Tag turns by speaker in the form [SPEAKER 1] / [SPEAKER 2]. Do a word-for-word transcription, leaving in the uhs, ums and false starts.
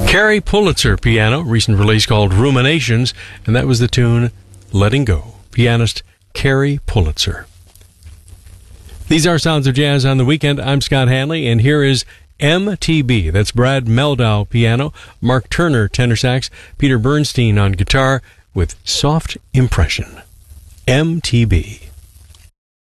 [SPEAKER 1] Carrie Pulitzer piano, recent release called Ruminations, and that was the tune Letting Go. Pianist Carrie Pulitzer. These are Sounds of Jazz on the Weekend. I'm Scott Hanley, and here is M T B. That's Brad Meldau piano, Mark Turner tenor sax, Peter Bernstein on guitar with Soft Impression. M T B.